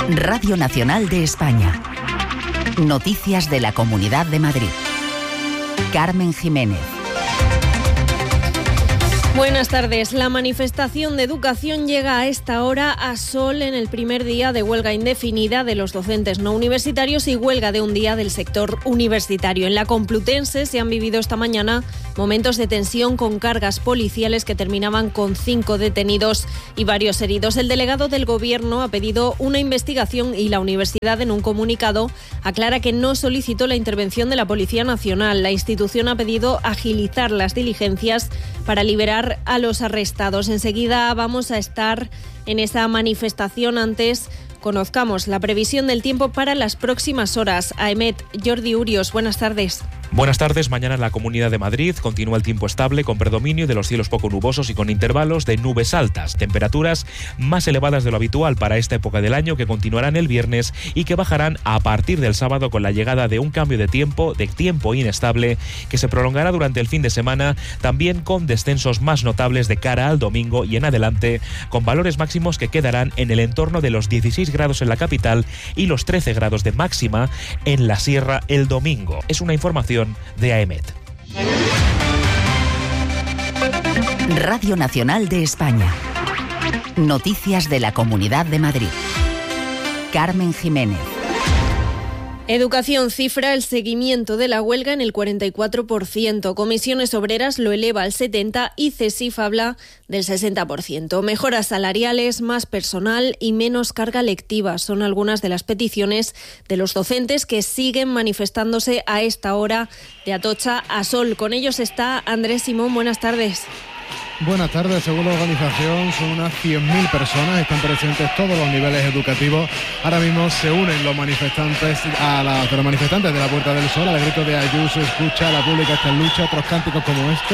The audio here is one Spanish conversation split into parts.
Radio Nacional de España. Noticias de la Comunidad de Madrid. Carmen Jiménez. Buenas tardes. La manifestación de educación llega a esta hora a Sol en el primer día de huelga indefinida de los docentes no universitarios y huelga de un día del sector universitario. En la Complutense se han vivido esta mañana momentos de tensión con cargas policiales que terminaban con 5 detenidos y varios heridos. El delegado del Gobierno ha pedido una investigación y la universidad, en un comunicado, aclara que no solicitó la intervención de la Policía Nacional. La institución ha pedido agilizar las diligencias para liberar a los arrestados. Enseguida vamos a estar en esa manifestación. Antes, conozcamos la previsión del tiempo para las próximas horas. AEMET, Jordi Urios, buenas tardes. Buenas tardes. Mañana en la Comunidad de Madrid continúa el tiempo estable con predominio de los cielos poco nubosos y con intervalos de nubes altas. Temperaturas más elevadas de lo habitual para esta época del año, que continuarán el viernes y que bajarán a partir del sábado con la llegada de un cambio de tiempo inestable que se prolongará durante el fin de semana, también con descensos más notables de cara al domingo y en adelante, con valores máximos que quedarán en el entorno de los 16 grados en la capital y los 13 grados de máxima en la sierra el domingo. Es una información de AEMET. Radio Nacional de España. Noticias de la Comunidad de Madrid. Carmen Jiménez. Educación cifra el seguimiento de la huelga en el 44%. Comisiones Obreras lo eleva al 70% y CESIF habla del 60%. Mejoras salariales, más personal y menos carga lectiva son algunas de las peticiones de los docentes que siguen manifestándose a esta hora de Atocha a Sol. Con ellos está Andrés Simón. Buenas tardes. Buenas tardes. Según la organización, son unas 100.000 personas, están presentes todos los niveles educativos. Ahora mismo se unen los manifestantes los manifestantes de la Puerta del Sol, al grito de Ayuso escucha, la pública está en lucha, otros cánticos como esto.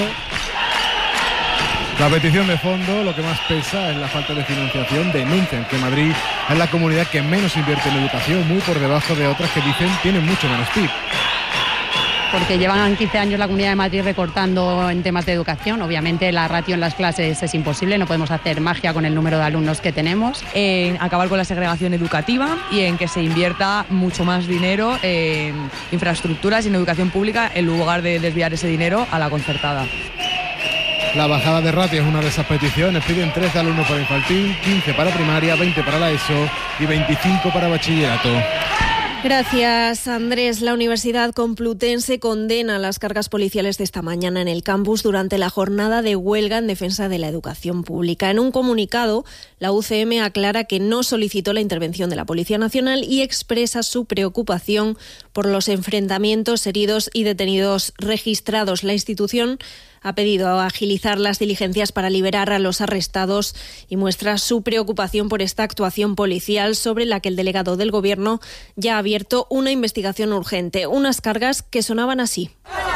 La petición de fondo, lo que más pesa es la falta de financiación. Denuncian que Madrid es la comunidad que menos invierte en educación, muy por debajo de otras que dicen tienen mucho menos PIB. Porque llevan 15 años la Comunidad de Madrid recortando en temas de educación. Obviamente la ratio en las clases es imposible, no podemos hacer magia con el número de alumnos que tenemos. En acabar con la segregación educativa y en que se invierta mucho más dinero en infraestructuras y en educación pública en lugar de desviar ese dinero a la concertada. La bajada de ratio es una de esas peticiones. Piden 13 alumnos para infantil, 15 para primaria, 20 para la ESO y 25 para bachillerato. Gracias, Andrés. La Universidad Complutense condena las cargas policiales de esta mañana en el campus durante la jornada de huelga en defensa de la educación pública. En un comunicado, la UCM aclara que no solicitó la intervención de la Policía Nacional y expresa su preocupación por los enfrentamientos, heridos y detenidos registrados. La institución ha pedido agilizar las diligencias para liberar a los arrestados y muestra su preocupación por esta actuación policial, sobre la que el delegado del Gobierno ya ha abierto una investigación urgente. Unas cargas que sonaban así.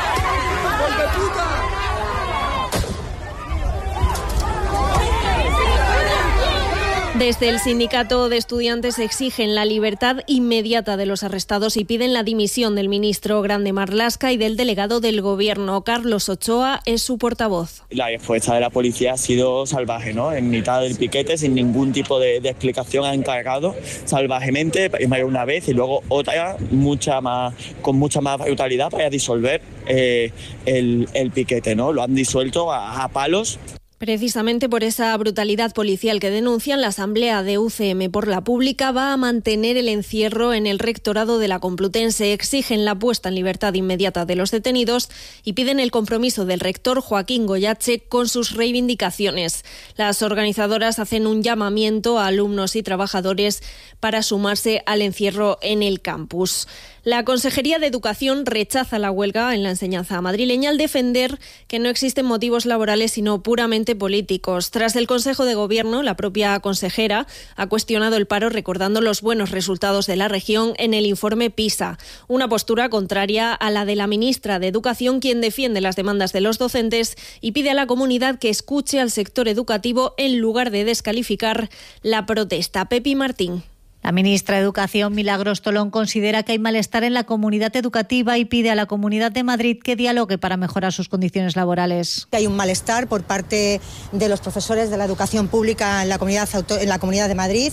Desde el sindicato de estudiantes exigen la libertad inmediata de los arrestados y piden la dimisión del ministro Grande Marlaska y del delegado del Gobierno. Carlos Ochoa es su portavoz. La respuesta de la policía ha sido salvaje, ¿no? En mitad del piquete, sin ningún tipo de explicación, han cargado salvajemente, primero una vez y luego otra, con mucha más brutalidad para disolver el piquete, ¿no? Lo han disuelto a palos. Precisamente por esa brutalidad policial que denuncian, la Asamblea de UCM por la Pública va a mantener el encierro en el rectorado de la Complutense. Exigen la puesta en libertad inmediata de los detenidos y piden el compromiso del rector Joaquín Goyache con sus reivindicaciones. Las organizadoras hacen un llamamiento a alumnos y trabajadores para sumarse al encierro en el campus. La Consejería de Educación rechaza la huelga en la enseñanza madrileña al defender que no existen motivos laborales sino puramente políticos. Tras el Consejo de Gobierno, la propia consejera ha cuestionado el paro recordando los buenos resultados de la región en el informe PISA. Una postura contraria a la de la ministra de Educación, quien defiende las demandas de los docentes y pide a la comunidad que escuche al sector educativo en lugar de descalificar la protesta. Pepi Martín. La ministra de Educación, Milagros Tolón, considera que hay malestar en la comunidad educativa y pide a la Comunidad de Madrid que dialogue para mejorar sus condiciones laborales. Hay un malestar por parte de los profesores de la educación pública en la Comunidad de Madrid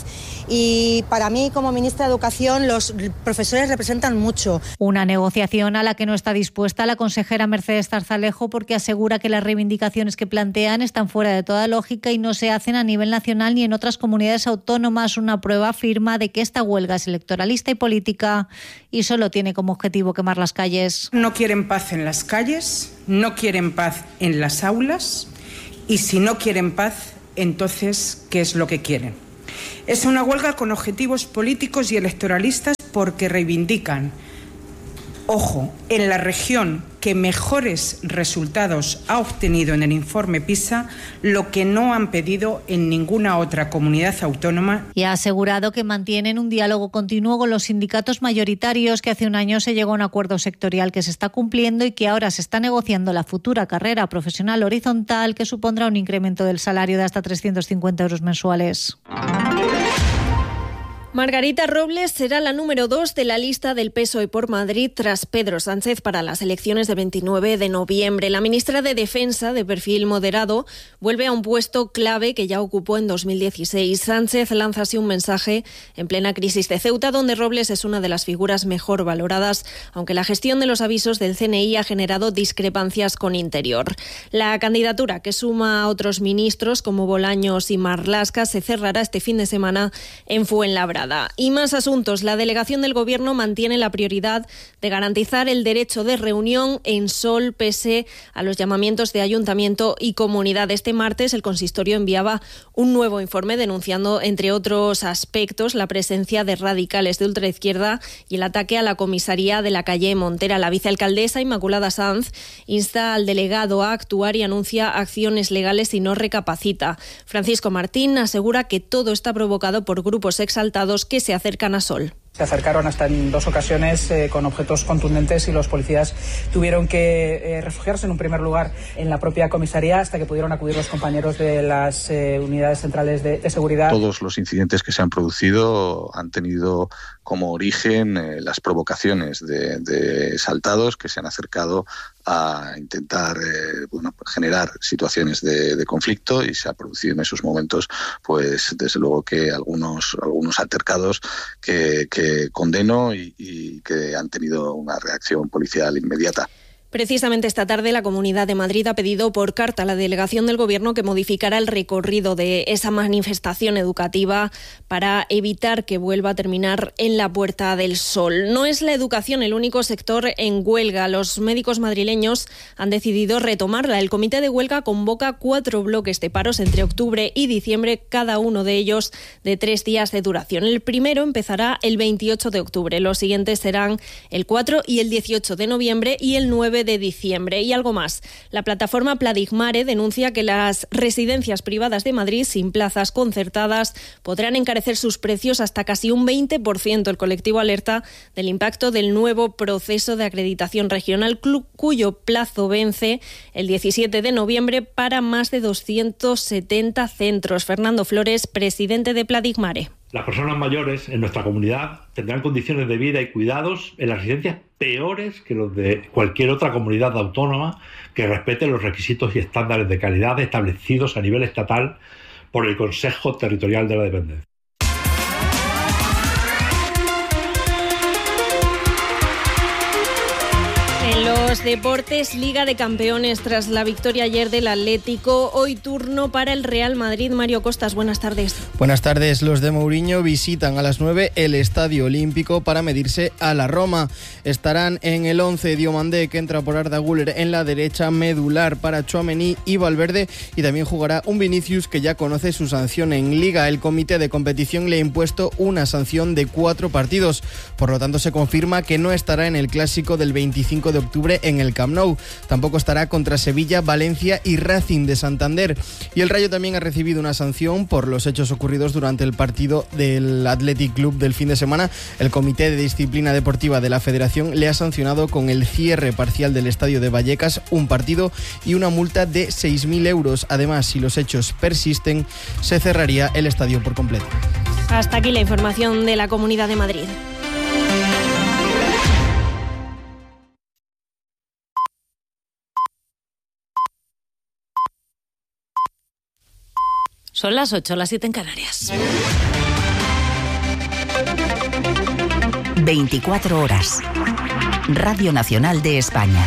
y para mí, como ministra de Educación, los profesores representan mucho. Una negociación a la que no está dispuesta la consejera Mercedes Zarzalejo, porque asegura que las reivindicaciones que plantean están fuera de toda lógica y no se hacen a nivel nacional ni en otras comunidades autónomas. Una prueba firma de que esta huelga es electoralista y política y solo tiene como objetivo quemar las calles. No quieren paz en las calles, no quieren paz en las aulas, y si no quieren paz, entonces, ¿qué es lo que quieren? Es una huelga con objetivos políticos y electoralistas porque reivindican, ojo, en la región que mejores resultados ha obtenido en el informe PISA, lo que no han pedido en ninguna otra comunidad autónoma. Y ha asegurado que mantienen un diálogo continuo con los sindicatos mayoritarios, que hace un año se llegó a un acuerdo sectorial que se está cumpliendo y que ahora se está negociando la futura carrera profesional horizontal, que supondrá un incremento del salario de hasta 350 euros mensuales. Margarita Robles será la número 2 de la lista del PSOE por Madrid tras Pedro Sánchez para las elecciones del 29 de noviembre. La ministra de Defensa, de perfil moderado, vuelve a un puesto clave que ya ocupó en 2016. Sánchez lanza así un mensaje en plena crisis de Ceuta, donde Robles es una de las figuras mejor valoradas, aunque la gestión de los avisos del CNI ha generado discrepancias con Interior. La candidatura, que suma a otros ministros como Bolaños y Marlaska, se cerrará este fin de semana en Fuenlabrada. Y más asuntos. La delegación del Gobierno mantiene la prioridad de garantizar el derecho de reunión en Sol, pese a los llamamientos de ayuntamiento y comunidad. Este martes el consistorio enviaba un nuevo informe denunciando, entre otros aspectos, la presencia de radicales de ultraizquierda y el ataque a la comisaría de la calle Montera. La vicealcaldesa Inmaculada Sanz insta al delegado a actuar y anuncia acciones legales si no recapacita. Francisco Martín asegura que todo está provocado por grupos exaltados que se acercan a Sol. Se acercaron hasta en 2 ocasiones con objetos contundentes y los policías tuvieron que refugiarse en un primer lugar en la propia comisaría hasta que pudieron acudir los compañeros de las unidades centrales de seguridad. Todos los incidentes que se han producido han tenido como origen las provocaciones de exaltados que se han acercado a intentar generar situaciones de conflicto, y se ha producido en esos momentos, pues desde luego que algunos altercados que condeno y que han tenido una reacción policial inmediata. Precisamente esta tarde la Comunidad de Madrid ha pedido por carta a la delegación del Gobierno que modificara el recorrido de esa manifestación educativa para evitar que vuelva a terminar en la Puerta del Sol. No es la educación el único sector en huelga. Los médicos madrileños han decidido retomarla. El comité de huelga convoca 4 bloques de paros entre octubre y diciembre, cada uno de ellos de 3 días de duración. El primero empezará el 28 de octubre. Los siguientes serán el 4 y el 18 de noviembre y el 9 de diciembre. Y algo más. La plataforma Pladigmare denuncia que las residencias privadas de Madrid sin plazas concertadas podrán encarecer sus precios hasta casi un 20%. El colectivo alerta del impacto del nuevo proceso de acreditación regional, cuyo plazo vence el 17 de noviembre para más de 270 centros. Fernando Flores, presidente de Pladigmare. Las personas mayores en nuestra comunidad tendrán condiciones de vida y cuidados en las residencias peores que los de cualquier otra comunidad autónoma que respete los requisitos y estándares de calidad establecidos a nivel estatal por el Consejo Territorial de la Dependencia. En los deportes, Liga de Campeones tras la victoria ayer del Atlético. Hoy turno para el Real Madrid. Mario Costas, buenas tardes. Buenas tardes. Los de Mourinho visitan a las 9 el Estadio Olímpico para medirse a la Roma. Estarán en el 11 Diomandé, que entra por Arda Güler en la derecha, Medular para Tchouaméni y Valverde, y también jugará un Vinicius que ya conoce su sanción en Liga. El comité de competición le ha impuesto una sanción de 4 partidos. Por lo tanto, se confirma que no estará en el clásico del 25 de octubre en el Camp Nou. Tampoco estará contra Sevilla, Valencia y Racing de Santander. Y el Rayo también ha recibido una sanción por los hechos ocurridos durante el partido del Athletic Club del fin de semana. El Comité de Disciplina Deportiva de la Federación le ha sancionado con el cierre parcial del estadio de Vallecas, un partido y una multa de 6.000 euros. Además, si los hechos persisten, se cerraría el estadio por completo. Hasta aquí la información de la Comunidad de Madrid. Son las 8, las 7 en Canarias. 24 horas. Radio Nacional de España.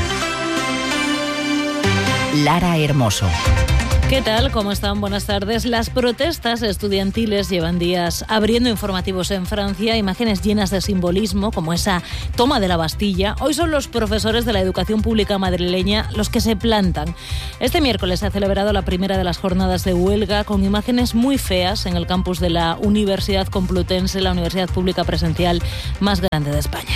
Lara Hermoso. ¿Qué tal? ¿Cómo están? Buenas tardes. Las protestas estudiantiles llevan días abriendo informativos en Francia, imágenes llenas de simbolismo, como esa toma de la Bastilla. Hoy son los profesores de la educación pública madrileña los que se plantan. Este miércoles se ha celebrado la primera de las jornadas de huelga, con imágenes muy feas en el campus de la Universidad Complutense, la universidad pública presencial más grande de España.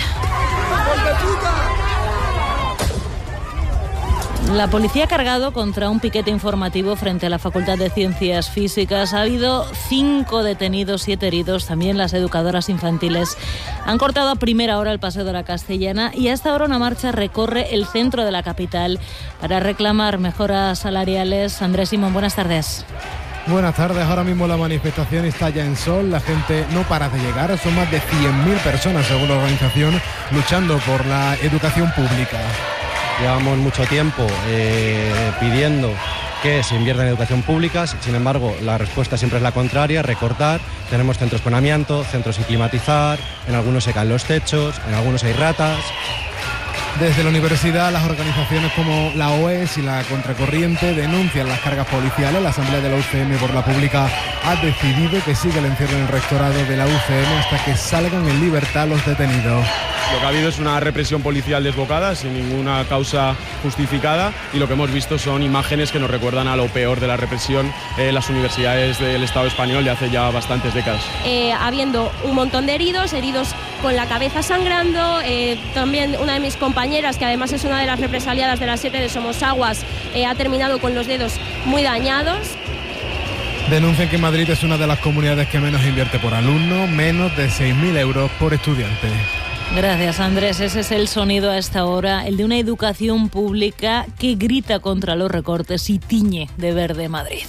La policía ha cargado contra un piquete informativo frente a la Facultad de Ciencias Físicas. Ha habido 5 detenidos, 7 heridos. También las educadoras infantiles han cortado a primera hora el Paseo de la Castellana y hasta ahora una marcha recorre el centro de la capital para reclamar mejoras salariales. Andrés Simón, buenas tardes. Buenas tardes, ahora mismo la manifestación está ya en sol, la gente no para de llegar, son más de 100.000 personas según la organización luchando por la educación pública. Llevamos mucho tiempo pidiendo que se invierta en educación pública, sin embargo la respuesta siempre es la contraria, recortar. Tenemos centros con amianto, centros sin climatizar, en algunos se caen los techos, en algunos hay ratas. Desde la universidad, las organizaciones como la OES y la Contracorriente denuncian las cargas policiales. La Asamblea de la UCM por la Pública ha decidido que siga el encierro en el rectorado de la UCM hasta que salgan en libertad los detenidos. Lo que ha habido es una represión policial desbocada, sin ninguna causa justificada, y lo que hemos visto son imágenes que nos recuerdan a lo peor de la represión en las universidades del Estado español de hace ya bastantes décadas. Habiendo un montón de heridos con la cabeza sangrando, también una de mis compañeras, que además es una de las represaliadas de las 7 de Somosaguas, ha terminado con los dedos muy dañados. Denuncian que Madrid es una de las comunidades que menos invierte por alumno, menos de 6.000 euros por estudiante. Gracias, Andrés. Ese es el sonido a esta hora, el de una educación pública que grita contra los recortes y tiñe de verde Madrid.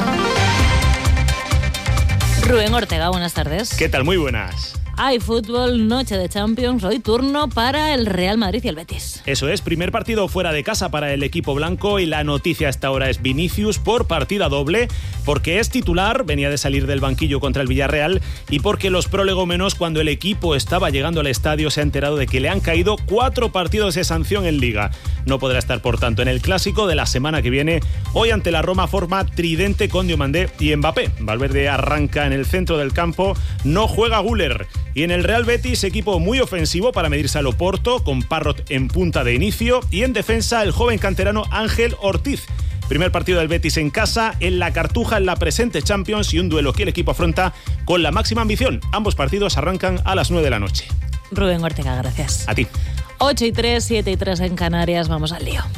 Rubén Ortega, buenas tardes. ¿Qué tal? Muy buenas. Hay fútbol, noche de Champions, hoy turno para el Real Madrid y el Betis. Eso es, primer partido fuera de casa para el equipo blanco y la noticia hasta ahora es Vinicius por partida doble, porque es titular, venía de salir del banquillo contra el Villarreal y porque los prolegómenos, cuando el equipo estaba llegando al estadio, se ha enterado de que le han caído 4 partidos de sanción en Liga. No podrá estar, por tanto, en el clásico de la semana que viene. Hoy ante la Roma forma tridente con Diomandé y Mbappé. Valverde arranca en el centro del campo, no juega Güler. Y en el Real Betis, equipo muy ofensivo para medirse al Oporto, con Parrot en punta de inicio, y en defensa el joven canterano Ángel Ortiz. Primer partido del Betis en casa, en la Cartuja, en la presente Champions, y un duelo que el equipo afronta con la máxima ambición. Ambos partidos arrancan a las 9 de la noche. Rubén Ortega, gracias. A ti. 8:03, 7:03 en Canarias, vamos al lío.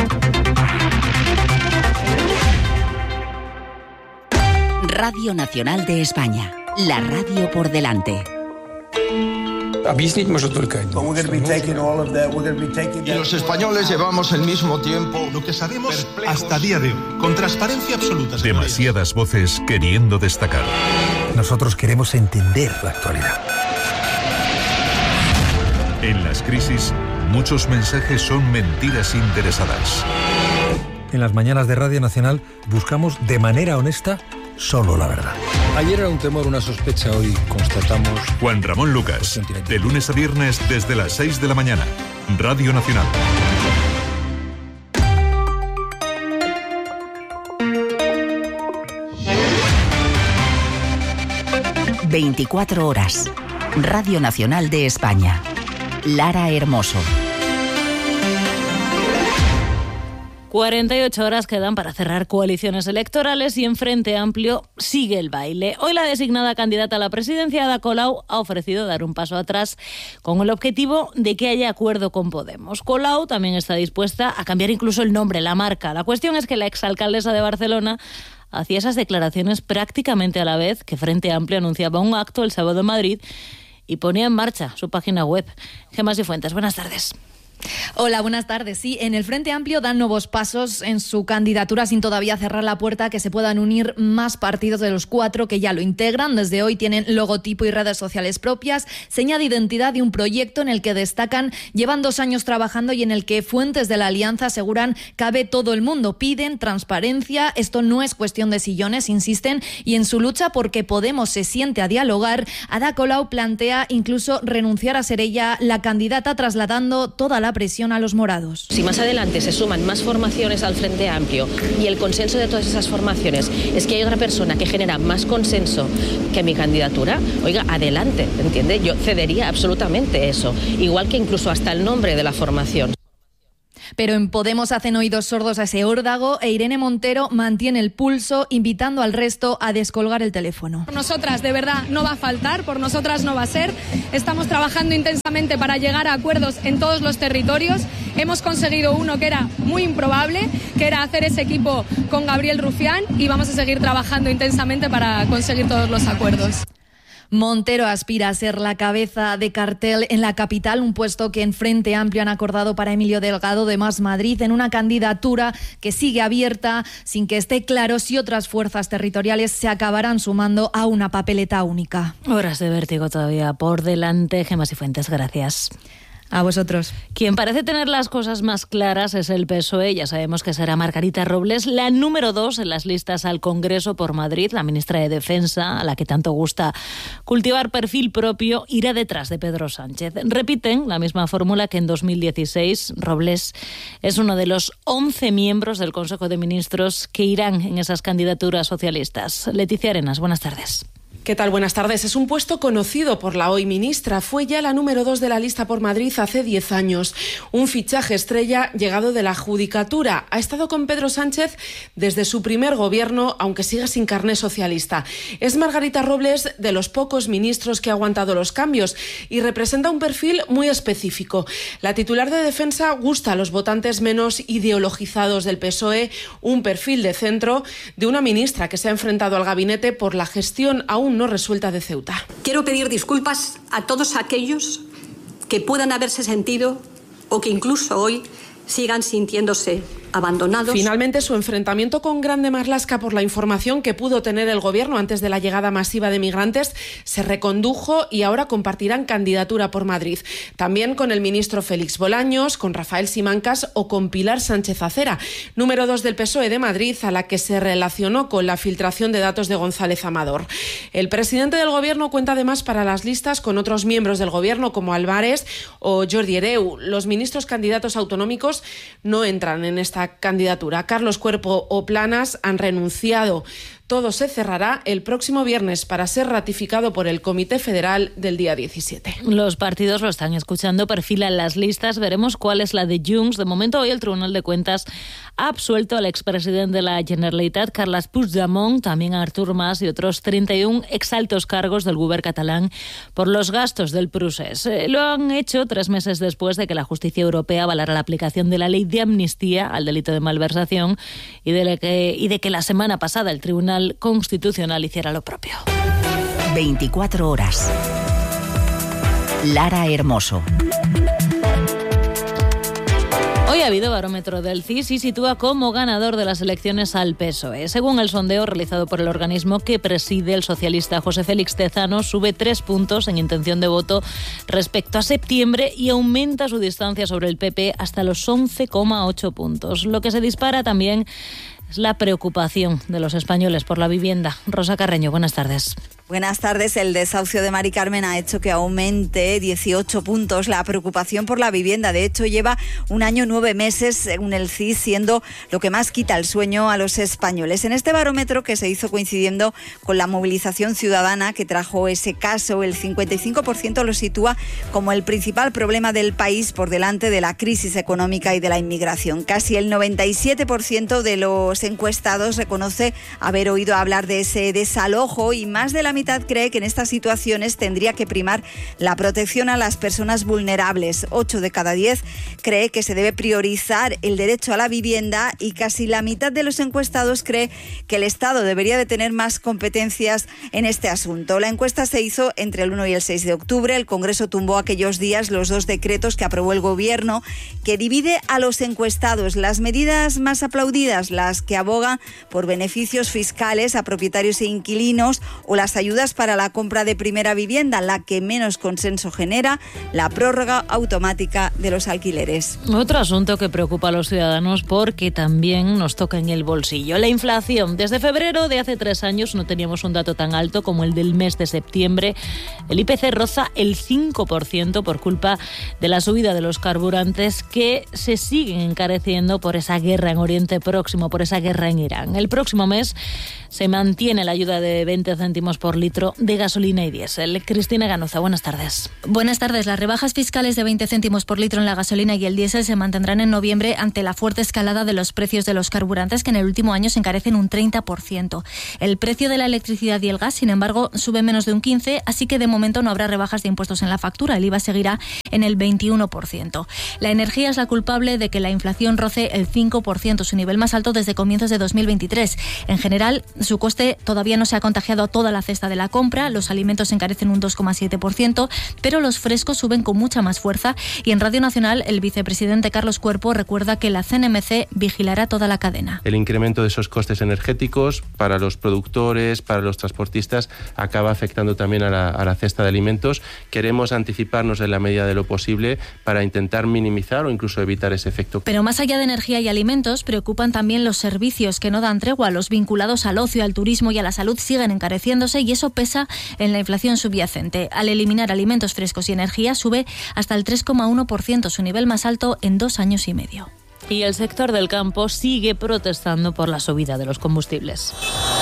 Radio Nacional de España, la radio por delante. Y los españoles llevamos el mismo tiempo. Lo que sabemos hasta día de hoy, con transparencia absoluta. Demasiadas voces queriendo destacar. Nosotros queremos entender la actualidad. En las crisis, muchos mensajes son mentiras interesadas. En las mañanas de Radio Nacional buscamos de manera honesta solo la verdad. Ayer era un temor, una sospecha, hoy constatamos... Juan Ramón Lucas, de lunes a viernes desde las 6 de la mañana. Radio Nacional. ...24 horas. Radio Nacional de España. Lara Hermoso. 48 horas quedan para cerrar coaliciones electorales y en Frente Amplio sigue el baile. Hoy la designada candidata a la presidencia, Ada Colau, ha ofrecido dar un paso atrás con el objetivo de que haya acuerdo con Podemos. Colau también está dispuesta a cambiar incluso el nombre, la marca. La cuestión es que la exalcaldesa de Barcelona hacía esas declaraciones prácticamente a la vez que Frente Amplio anunciaba un acto el sábado en Madrid y ponía en marcha su página web. Gemma Cifuentes, buenas tardes. Hola, buenas tardes. Sí, en el Frente Amplio dan nuevos pasos en su candidatura sin todavía cerrar la puerta a que se puedan unir más partidos de los 4 que ya lo integran. Desde hoy tienen logotipo y redes sociales propias, seña de identidad y un proyecto en el que destacan llevan 2 años trabajando y en el que fuentes de la alianza aseguran cabe todo el mundo. Piden transparencia, esto no es cuestión de sillones, insisten, y en su lucha porque Podemos se siente a dialogar, Ada Colau plantea incluso renunciar a ser ella la candidata, trasladando toda la presión a los morados. Si más adelante se suman más formaciones al Frente Amplio y el consenso de todas esas formaciones es que hay otra persona que genera más consenso que mi candidatura, oiga, adelante, ¿entiende? Yo cedería absolutamente eso, igual que incluso hasta el nombre de la formación. Pero en Podemos hacen oídos sordos a ese órdago e Irene Montero mantiene el pulso, invitando al resto a descolgar el teléfono. Por nosotras, de verdad, no va a faltar, por nosotras no va a ser. Estamos trabajando intensamente para llegar a acuerdos en todos los territorios. Hemos conseguido uno que era muy improbable, que era hacer ese equipo con Gabriel Rufián, y vamos a seguir trabajando intensamente para conseguir todos los acuerdos. Montero aspira a ser la cabeza de cartel en la capital, un puesto que en Frente Amplio han acordado para Emilio Delgado de Más Madrid, en una candidatura que sigue abierta sin que esté claro si otras fuerzas territoriales se acabarán sumando a una papeleta única. Horas de vértigo todavía por delante. Gemma Cifuentes, gracias. A vosotros. Quien parece tener las cosas más claras es el PSOE. Ya sabemos que será Margarita Robles, la número 2 en las listas al Congreso por Madrid. La ministra de Defensa, a la que tanto gusta cultivar perfil propio, irá detrás de Pedro Sánchez. Repiten la misma fórmula que en 2016. Robles es uno de los 11 miembros del Consejo de Ministros que irán en esas candidaturas socialistas. Leticia Arenas, buenas tardes. ¿Qué tal? Buenas tardes. Es un puesto conocido por la hoy ministra. Fue ya la número 2 de la lista por Madrid hace 10 años. Un fichaje estrella llegado de la Judicatura. Ha estado con Pedro Sánchez desde su primer gobierno, aunque siga sin carné socialista. Es Margarita Robles de los pocos ministros que ha aguantado los cambios y representa un perfil muy específico. La titular de Defensa gusta a los votantes menos ideologizados del PSOE, un perfil de centro de una ministra que se ha enfrentado al gabinete por la gestión aún no resuelta de Ceuta. Quiero pedir disculpas a todos aquellos que puedan haberse sentido o que incluso hoy sigan sintiéndose abandonados. Finalmente, su enfrentamiento con Grande Marlaska por la información que pudo tener el gobierno antes de la llegada masiva de migrantes se recondujo y ahora compartirán candidatura por Madrid. También con el ministro Félix Bolaños, con Rafael Simancas o con Pilar Sánchez Acera, número 2 del PSOE de Madrid, a la que se relacionó con la filtración de datos de González Amador. El presidente del gobierno cuenta además para las listas con otros miembros del gobierno como Álvarez o Jordi Hereu. Los ministros candidatos autonómicos no entran en esta candidatura. Carlos Cuerpo o Planas han renunciado. Todo se cerrará el próximo viernes para ser ratificado por el Comité Federal del día 17. Los partidos lo están escuchando, perfilan las listas. Veremos cuál es la de Junts. De momento, hoy el Tribunal de Cuentas ha absuelto al expresidente de la Generalitat, Carles Puigdemont, también a Artur Mas y otros 31 exaltos cargos del govern catalán por los gastos del procés. Lo han hecho 3 meses después de que la justicia europea avalara la aplicación de la ley de amnistía al delito de malversación y de que la semana pasada el Tribunal Constitucional hiciera lo propio. 24 horas. Lara Hermoso. Hoy ha habido barómetro del CIS y sitúa como ganador de las elecciones al PSOE. Según el sondeo realizado por el organismo que preside el socialista José Félix Tezano, sube 3 puntos en intención de voto respecto a septiembre y aumenta su distancia sobre el PP hasta los 11,8 puntos. Lo que se dispara también es la preocupación de los españoles por la vivienda. Rosa Carreño, buenas tardes. Buenas tardes. El desahucio de Mari Carmen ha hecho que aumente 18 puntos la preocupación por la vivienda. De hecho, lleva 1 año 9 meses, según el CIS, siendo lo que más quita el sueño a los españoles. En este barómetro, que se hizo coincidiendo con la movilización ciudadana que trajo ese caso, el 55% lo sitúa como el principal problema del país por delante de la crisis económica y de la inmigración. Casi el 97% de los encuestados reconoce haber oído hablar de ese desalojo y más de la mitad mitad cree que en estas situaciones tendría que primar la protección a las personas vulnerables. 8 de cada 10 cree que se debe priorizar el derecho a la vivienda y casi la mitad de los encuestados cree que el Estado debería de tener más competencias en este asunto. La encuesta se hizo entre el 1 y el 6 de octubre. El Congreso tumbó aquellos días los 2 decretos que aprobó el Gobierno, que divide a los encuestados. Las medidas más aplaudidas, las que abogan por beneficios fiscales a propietarios e inquilinos, o las ayudas para la compra de primera vivienda. La que menos consenso genera, la prórroga automática de los alquileres. Otro asunto que preocupa a los ciudadanos porque también nos toca en el bolsillo: la inflación. Desde febrero de hace 3 años no teníamos un dato tan alto como el del mes de septiembre. El IPC roza el 5% por culpa de la subida de los carburantes, que se siguen encareciendo por esa guerra en Oriente Próximo, por esa guerra en Irán. El próximo mes se mantiene la ayuda de 20 céntimos por litro de gasolina y diésel. Cristina Ganuza, buenas tardes. Buenas tardes. Las rebajas fiscales de 20 céntimos por litro en la gasolina y el diésel se mantendrán en noviembre ante la fuerte escalada de los precios de los carburantes, que en el último año se encarecen un 30%. El precio de la electricidad y el gas, sin embargo, sube menos de un 15%, así que de momento no habrá rebajas de impuestos en la factura. El IVA seguirá en el 21%. La energía es la culpable de que la inflación roce el 5%, su nivel más alto desde comienzos de 2023. En general, su coste todavía no se ha contagiado a toda la cesta de la compra. Los alimentos se encarecen un 2,7%, pero los frescos suben con mucha más fuerza. Y en Radio Nacional, el vicepresidente Carlos Cuerpo recuerda que la CNMC vigilará toda la cadena. El incremento de esos costes energéticos para los productores, para los transportistas, acaba afectando también a la cesta de alimentos. Queremos anticiparnos en la medida de lo posible para intentar minimizar o incluso evitar ese efecto. Pero más allá de energía y alimentos, preocupan también los servicios, que no dan tregua. Los vinculados al ocio, al turismo y a la salud siguen encareciéndose, y eso pesa en la inflación subyacente. Al eliminar alimentos frescos y energía, sube hasta el 3,1%, su nivel más alto en 2 años y medio. Y el sector del campo sigue protestando por la subida de los combustibles.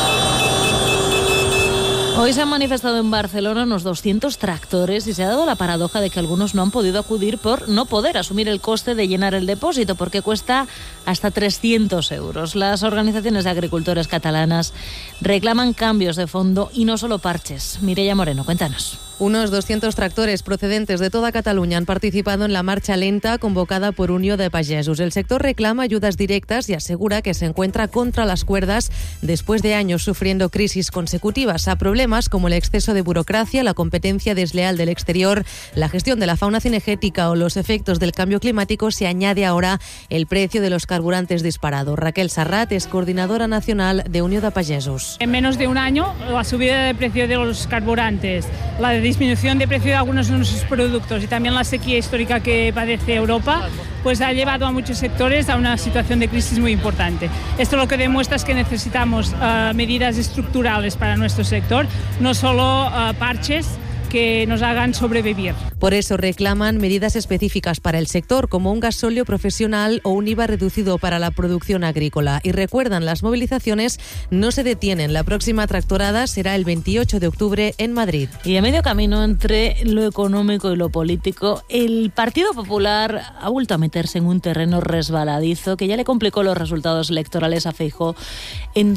Hoy se han manifestado en Barcelona unos 200 tractores y se ha dado la paradoja de que algunos no han podido acudir por no poder asumir el coste de llenar el depósito, porque cuesta hasta 300 euros. Las organizaciones de agricultores catalanas reclaman cambios de fondo y no solo parches. Mireia Moreno, cuéntanos. Unos 200 tractores procedentes de toda Cataluña han participado en la marcha lenta convocada por Unió de Pagesos. El sector reclama ayudas directas y asegura que se encuentra contra las cuerdas después de años sufriendo crisis consecutivas a problemas como el exceso de burocracia, la competencia desleal del exterior, la gestión de la fauna cinegética o los efectos del cambio climático. Se añade ahora el precio de los carburantes disparado. Raquel Sarrat es coordinadora nacional de Unió de Pagesos. En menos de un año, la subida de precio de los carburantes, la disminución de precio de algunos de nuestros productos y también la sequía histórica que padece Europa, pues ha llevado a muchos sectores a una situación de crisis muy importante. Esto lo que demuestra es que necesitamos medidas estructurales para nuestro sector, no solo parches que nos hagan sobrevivir. Por eso reclaman medidas específicas para el sector, como un gasóleo profesional o un IVA reducido para la producción agrícola. Y recuerdan, las movilizaciones no se detienen. La próxima tractorada será el 28 de octubre en Madrid. Y a medio camino entre lo económico y lo político, el Partido Popular ha vuelto a meterse en un terreno resbaladizo que ya le complicó los resultados electorales a Feijóo en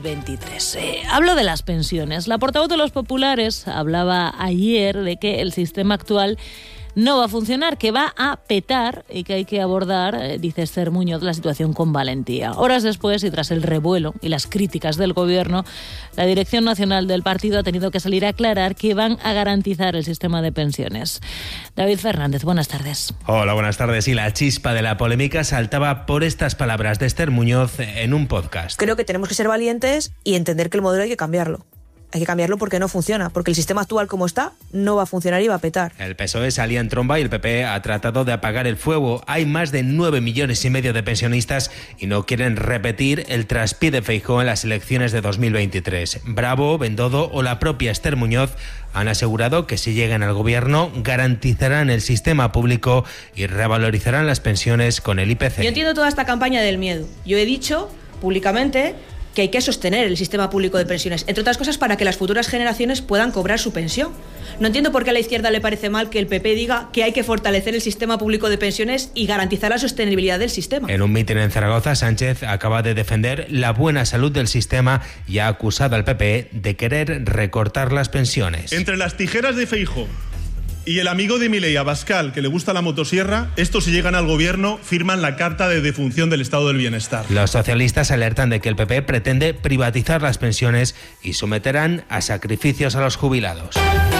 2023. Hablo de las pensiones. La portavoz de los populares hablaba ayer de que el sistema actual no va a funcionar, que va a petar y que hay que abordar, dice Esther Muñoz, la situación con valentía. Horas después, y tras el revuelo y las críticas del Gobierno, la Dirección Nacional del partido ha tenido que salir a aclarar que van a garantizar el sistema de pensiones. David Fernández, buenas tardes. Hola, buenas tardes. Y la chispa de la polémica saltaba por estas palabras de Esther Muñoz en un podcast. Creo que tenemos que ser valientes y entender que el modelo hay que cambiarlo. Hay que cambiarlo porque no funciona, porque el sistema actual como está no va a funcionar y va a petar. El PSOE salía en tromba y el PP ha tratado de apagar el fuego. Hay más de 9,5 millones de pensionistas y no quieren repetir el traspié de Feijóo en las elecciones de 2023. Bravo, Bendodo o la propia Esther Muñoz han asegurado que si llegan al gobierno garantizarán el sistema público y revalorizarán las pensiones con el IPC. Yo entiendo toda esta campaña del miedo. Yo he dicho públicamente que hay que sostener el sistema público de pensiones, entre otras cosas para que las futuras generaciones puedan cobrar su pensión. No entiendo por qué a la izquierda le parece mal que el PP diga que hay que fortalecer el sistema público de pensiones y garantizar la sostenibilidad del sistema. En un mitin en Zaragoza, Sánchez acaba de defender la buena salud del sistema y ha acusado al PP de querer recortar las pensiones. Entre las tijeras de Feijóo y el amigo de Milei, Abascal, que le gusta la motosierra, estos, si llegan al gobierno, firman la carta de defunción del estado del bienestar. Los socialistas alertan de que el PP pretende privatizar las pensiones y someterán a sacrificios a los jubilados.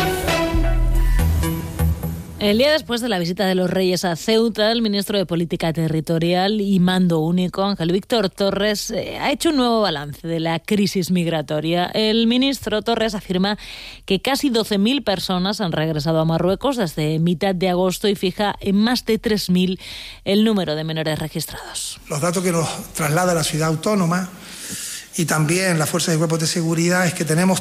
El día después de la visita de los Reyes a Ceuta, el ministro de Política Territorial y Mando Único, Ángel Víctor Torres, ha hecho un nuevo balance de la crisis migratoria. El ministro Torres afirma que casi 12.000 personas han regresado a Marruecos desde mitad de agosto y fija en más de 3.000 el número de menores registrados. Los datos que nos traslada la ciudad autónoma y también las fuerzas y cuerpos de seguridad es que tenemos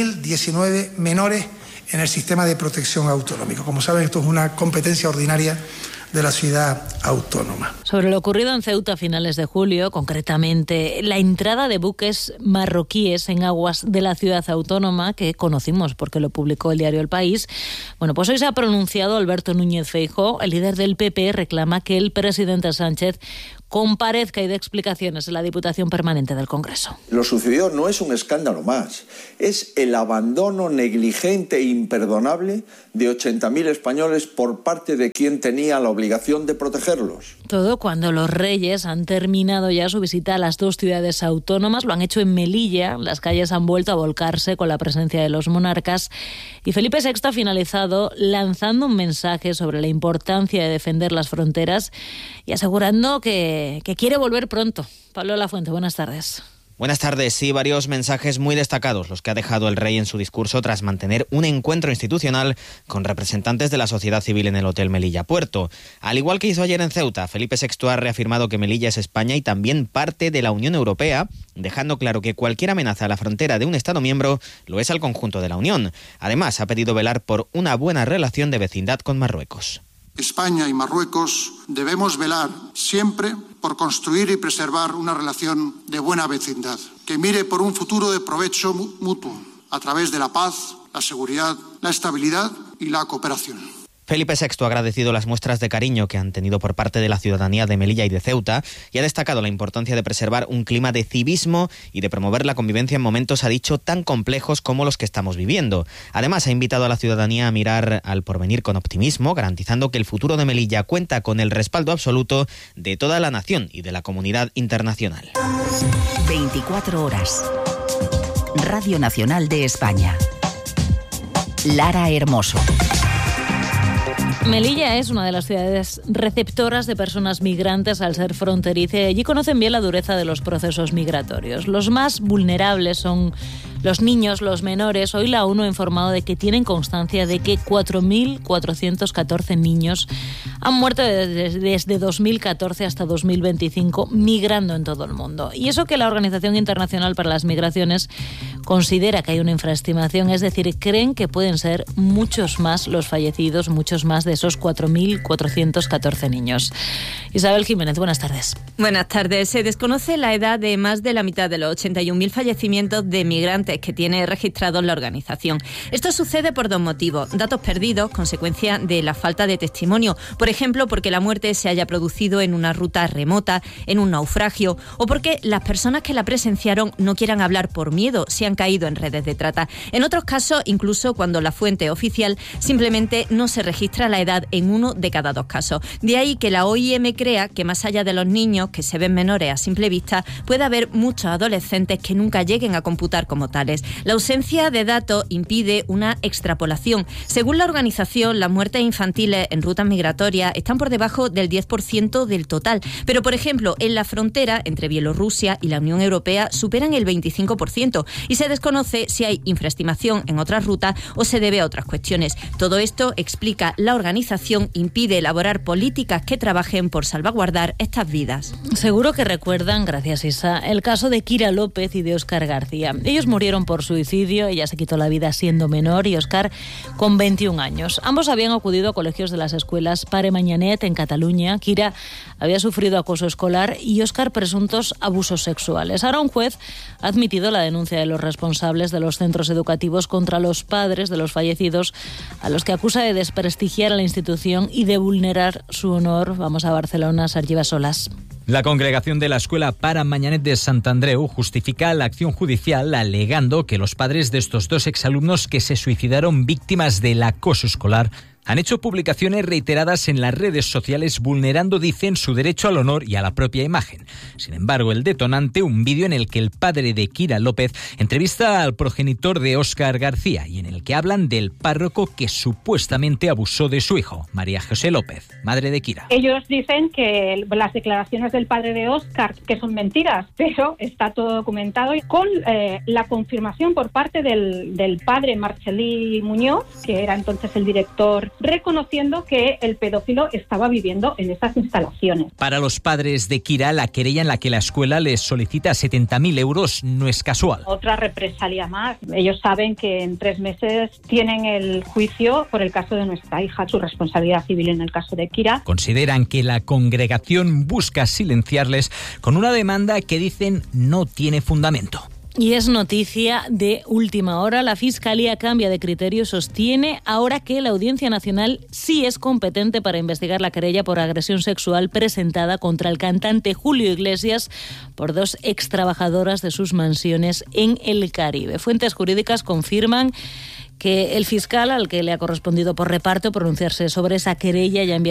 3.019 menores en el sistema de protección autonómico. Como saben, esto es una competencia ordinaria de la ciudad autónoma. Sobre lo ocurrido en Ceuta a finales de julio, concretamente la entrada de buques marroquíes en aguas de la ciudad autónoma, que conocimos porque lo publicó el diario El País, bueno, pues hoy se ha pronunciado Alberto Núñez Feijóo. El líder del PP reclama que el presidente Sánchez comparezca y dé explicaciones en la Diputación Permanente del Congreso. Lo sucedido no es un escándalo más, es el abandono negligente e imperdonable de 80.000 españoles por parte de quien tenía la obligación de protegerlos. Todo cuando los Reyes han terminado ya su visita a las dos ciudades autónomas, lo han hecho en Melilla, las calles han vuelto a volcarse con la presencia de los monarcas y Felipe VI ha finalizado lanzando un mensaje sobre la importancia de defender las fronteras y asegurando que quiere volver pronto. Pablo Lafuente, buenas tardes. Buenas tardes. Sí, varios mensajes muy destacados los que ha dejado el rey en su discurso tras mantener un encuentro institucional con representantes de la sociedad civil en el Hotel Melilla Puerto. Al igual que hizo ayer en Ceuta, Felipe VI ha reafirmado que Melilla es España y también parte de la Unión Europea, dejando claro que cualquier amenaza a la frontera de un Estado miembro lo es al conjunto de la Unión. Además, ha pedido velar por una buena relación de vecindad con Marruecos. España y Marruecos debemos velar siempre por construir y preservar una relación de buena vecindad, que mire por un futuro de provecho mutuo, a través de la paz, la seguridad, la estabilidad y la cooperación. Felipe VI ha agradecido las muestras de cariño que han tenido por parte de la ciudadanía de Melilla y de Ceuta y ha destacado la importancia de preservar un clima de civismo y de promover la convivencia en momentos, ha dicho, tan complejos como los que estamos viviendo. Además, ha invitado a la ciudadanía a mirar al porvenir con optimismo, garantizando que el futuro de Melilla cuenta con el respaldo absoluto de toda la nación y de la comunidad internacional. 24 horas. Radio Nacional de España. Lara Hermoso. Melilla es una de las ciudades receptoras de personas migrantes al ser fronteriza y allí conocen bien la dureza de los procesos migratorios. Los más vulnerables son los niños, los menores. Hoy la ONU ha informado de que tienen constancia de que 4.414 niños han muerto desde 2014 hasta 2025 migrando en todo el mundo. Y eso que la Organización Internacional para las Migraciones considera que hay una infraestimación, es decir, creen que pueden ser muchos más los fallecidos, muchos más de esos 4.414 niños. Isabel Jiménez, buenas tardes. Buenas tardes. Se desconoce la edad de más de la mitad de los 81.000 fallecimientos de migrantes que tiene registrados la organización. Esto sucede por dos motivos. Datos perdidos, consecuencia de la falta de testimonio. Por ejemplo, porque la muerte se haya producido en una ruta remota, en un naufragio, o porque las personas que la presenciaron no quieran hablar por miedo, si han caído en redes de trata. En otros casos, incluso cuando la fuente oficial simplemente no se registra la edad en uno de cada dos casos. De ahí que la OIM crea que más allá de los niños, que se ven menores a simple vista, puede haber muchos adolescentes que nunca lleguen a computar como tales. La ausencia de datos impide una extrapolación. Según la organización, las muertes infantiles en rutas migratorias están por debajo del 10% del total. Pero, por ejemplo, en la frontera entre Bielorrusia y la Unión Europea superan el 25% y se desconoce si hay infraestimación en otras rutas o se debe a otras cuestiones. Todo esto, explica la organización, impide elaborar políticas que trabajen por salvaguardar estas vidas. Seguro que recuerdan, gracias Isa, el caso de Kira López y de Óscar García. Ellos murieron murieron por suicidio. Ella se quitó la vida siendo menor y Óscar con 21 años. Ambos habían acudido a colegios de las escuelas Pare Manyanet en Cataluña. Kira había sufrido acoso escolar y Óscar presuntos abusos sexuales. Ahora un juez ha admitido la denuncia de los responsables de los centros educativos contra los padres de los fallecidos, a los que acusa de desprestigiar a la institución y de vulnerar su honor. Vamos a Barcelona, Sergi Bassolas. La congregación de la escuela Pare Manyanet de Sant Andreu justifica la acción judicial alegando que los padres de estos dos exalumnos que se suicidaron víctimas del acoso escolar han hecho publicaciones reiteradas en las redes sociales vulnerando, dicen, su derecho al honor y a la propia imagen. Sin embargo, el detonante, un vídeo en el que el padre de Kira López entrevista al progenitor de Óscar García y en el que hablan del párroco que supuestamente abusó de su hijo, María José López, madre de Kira. Ellos dicen que las declaraciones del padre de Óscar que son mentiras, pero está todo documentado con la confirmación por parte del padre Marcelí Muñoz, que era entonces el director, reconociendo que el pedófilo estaba viviendo en esas instalaciones. Para los padres de Kira, la querella en la que la escuela les solicita 70.000 euros no es casual. Otra represalia más. Ellos saben que en 3 meses tienen el juicio por el caso de nuestra hija, su responsabilidad civil en el caso de Kira. Consideran que la congregación busca silenciarles con una demanda que dicen no tiene fundamento. Y es noticia de última hora. La Fiscalía cambia de criterio y sostiene ahora que la Audiencia Nacional sí es competente para investigar la querella por agresión sexual presentada contra el cantante Julio Iglesias por 2 extrabajadoras de sus mansiones en el Caribe. Fuentes jurídicas confirman que el fiscal, al que le ha correspondido por reparto pronunciarse sobre esa querella, ya ha enviado